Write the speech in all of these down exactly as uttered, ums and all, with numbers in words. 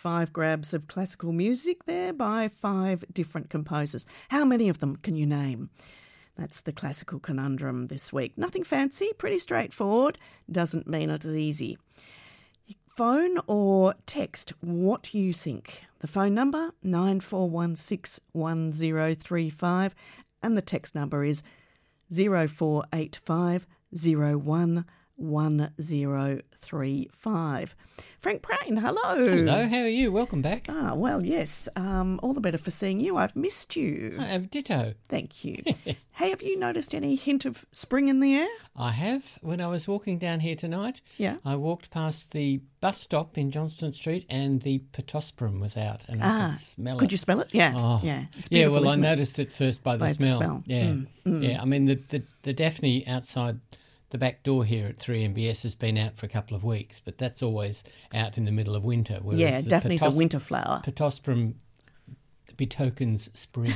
Five grabs of classical music there by five different composers. How many of them can you name? That's the classical conundrum this week. Nothing fancy, pretty straightforward. Doesn't mean it's easy. Phone or text what you think. The phone number, nine four one six one zero three five, and the text number is zero four eight five zero one one zero three five. Frank Prain, hello. Hello, how are you? Welcome back. Ah, well, yes. Um, all the better for seeing you. I've missed you. I am ditto. Thank you. Hey, have you noticed any hint of spring in the air? I have. When I was walking down here tonight, Yeah. I walked past the bus stop in Johnston Street and the Pittosporum was out and I Ah, could smell could it. you spell it? Yeah. Oh. Yeah. It's yeah, beautiful, well, I isn't it? noticed it first by the By the smell. smell. Yeah, Mm, mm. yeah. I mean, the, the, the Daphne outside the back door here at three M B S has been out for a couple of weeks, but that's always out in the middle of winter. Whereas Yeah, the Daphne's Pittos- a winter flower. Pittosporum betokens spring.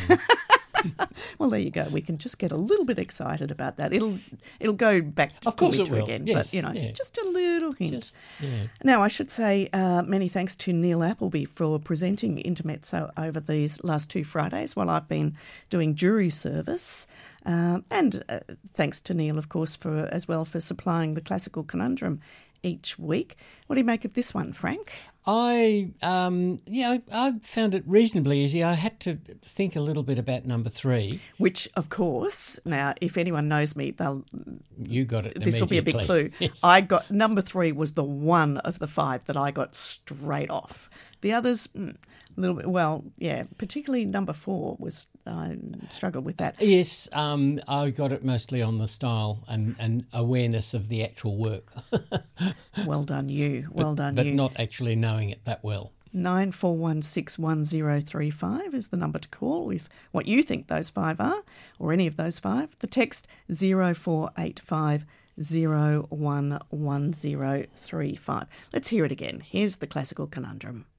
Well, there you go. We can just get a little bit excited about that. It'll it'll go back to Of course winter it will. again, Yes, but you know, yeah. just a little hint. Just, yeah. Now, I should say uh, many thanks to Neil Appleby for presenting Intermezzo over these last two Fridays while I've been doing jury service. Um, and uh, thanks to Neil, of course, for as well for supplying the classical conundrum each week. What do you make of this one, Frank? I, um, yeah, I, I found it reasonably easy. I had to think a little bit about number three. Which, of course, now, if anyone knows me, they'll You got it this will be a big clue. immediately. Yes. I got number three was the one of the five that I got straight off. The others, mm, a little bit. Well, yeah, particularly number four was I struggled with that. Yes, um, I got it mostly on the style and, and awareness of the actual work, Well done, you. Well done, but you. not actually knowing it that well. Nine four one six one zero three five is the number to call with what you think those five are, or any of those five. The text zero four eight five zero one one zero three five. Let's hear it again. Here's the classical conundrum.